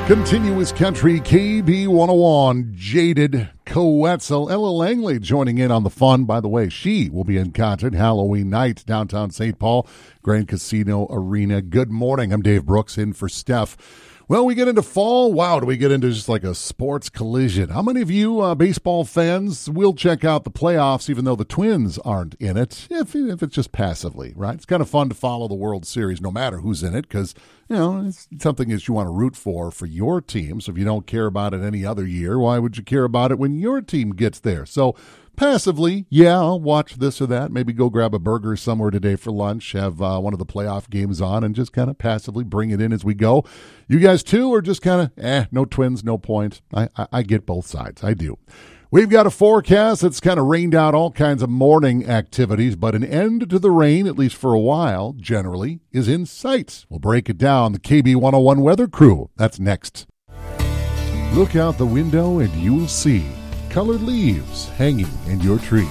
Continuous Country, KB 101, Jaded Coetzel. Ella Langley joining in on the fun. By the way, she will be in concert Halloween night, downtown St. Paul, Grand Casino Arena. Good morning. I'm Dave Brooks in for Steph. Well, we get into fall. Wow, do we get into just like a sports collision? How many of you baseball fans will check out the playoffs even though the Twins aren't in it, if it's just passively, right? It's kind of fun to follow the World Series no matter who's in it because, you know, it's something that you want to root for your team. So if you don't care about it any other year, why would you care about it when your team gets there? So passively, yeah, I'll watch this or that. Maybe go grab a burger somewhere today for lunch, have one of the playoff games on, and just kind of passively bring it in as we go. You guys too, or just kind of, no Twins, no point? I get both sides. I do. We've got a forecast that's kind of rained out all kinds of morning activities, but an end to the rain, at least for a while, generally, is in sight. We'll break it down. The KB 101 Weather Crew. That's next. Look out the window and you will see colored leaves hanging in your tree.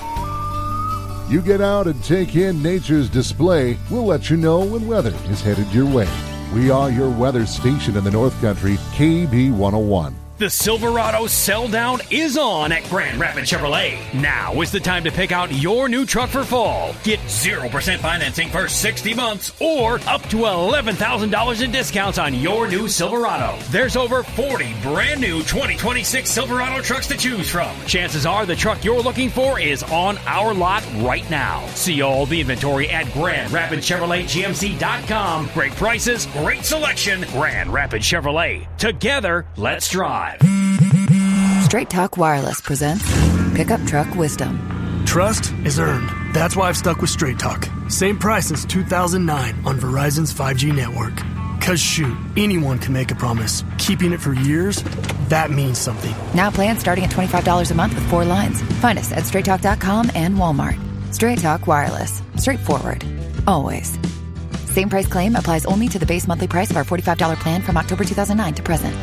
You get out and take in nature's display. We'll let you know when weather is headed your way. We are your weather station in the North Country, KB 101. The Silverado Sell Down is on at Grand Rapids Chevrolet. Now is the time to pick out your new truck for fall. Get 0% financing for 60 months or up to $11,000 in discounts on your new Silverado. There's over 40 brand new 2026 Silverado trucks to choose from. Chances are the truck you're looking for is on our lot right now. See all the inventory at Grand Rapids Chevrolet GMC.com. Great prices, great selection. Grand Rapids Chevrolet. Together, let's drive. Straight Talk Wireless presents Pickup Truck Wisdom. Trust is earned. That's why I've stuck with Straight Talk. Same price as 2009 on Verizon's 5G network. Cause shoot, anyone can make a promise. Keeping it for years, that means something. Now plans starting at $25 a month with 4 lines. Find us at StraightTalk.com and Walmart. Straight Talk Wireless. Straightforward. Always. Same price claim applies only to the base monthly price of our $45 plan from October 2009 to present.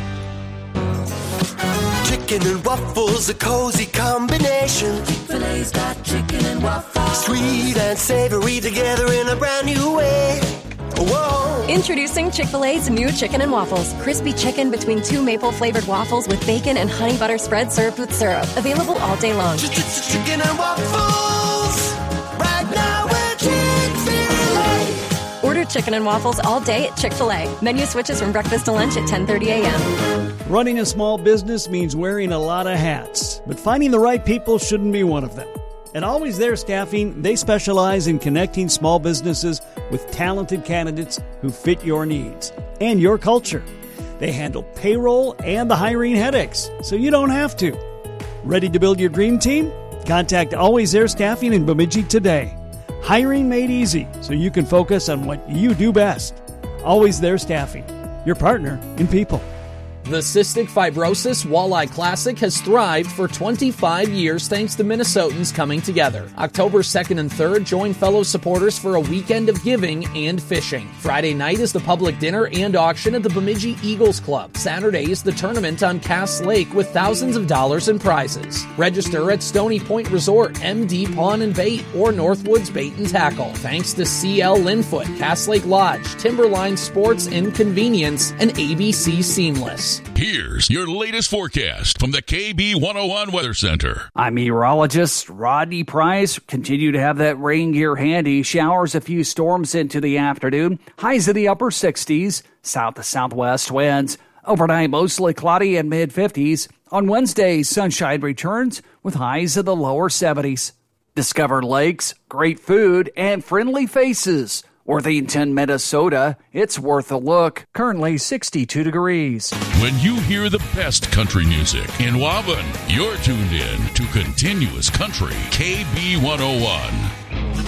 Chicken and waffles, a cozy combination. Chick-fil-A's got chicken and waffles. Sweet and savory together in a brand new way. Whoa. Introducing Chick-fil-A's new chicken and waffles. Crispy chicken between 2 maple-flavored waffles with bacon and honey butter spread served with syrup. Available all day long. Chicken and waffles. Right now we're Chick-fil-A. Order chicken and waffles all day at Chick-fil-A. Menu switches from breakfast to lunch at 10:30 a.m. Running a small business means wearing a lot of hats, but finding the right people shouldn't be one of them. At Always There Staffing, they specialize in connecting small businesses with talented candidates who fit your needs and your culture. They handle payroll and the hiring headaches, so you don't have to. Ready to build your dream team? Contact Always There Staffing in Bemidji today. Hiring made easy, so you can focus on what you do best. Always There Staffing, your partner in people. The Cystic Fibrosis Walleye Classic has thrived for 25 years thanks to Minnesotans coming together. October 2nd and 3rd, join fellow supporters for a weekend of giving and fishing. Friday night is the public dinner and auction at the Bemidji Eagles Club. Saturday is the tournament on Cass Lake with thousands of dollars in prizes. Register at Stony Point Resort, MD Pawn and Bait, or Northwoods Bait and Tackle. Thanks to CL Linfoot, Cass Lake Lodge, Timberline Sports and Convenience, and ABC Seamless. Here's your latest forecast from the KB 101 Weather Center. I'm meteorologist Rodney Price. Continue to have that rain gear handy. Showers, a few storms into the afternoon. Highs in the upper 60s. South to southwest winds. Overnight, mostly cloudy and mid-50s. On Wednesday, sunshine returns with highs in the lower 70s. Discover lakes, great food, and friendly faces. Worthington, Minnesota, it's worth a look. Currently 62 degrees. When you hear the best country music in Waban, you're tuned in to Continuous Country, KB 101.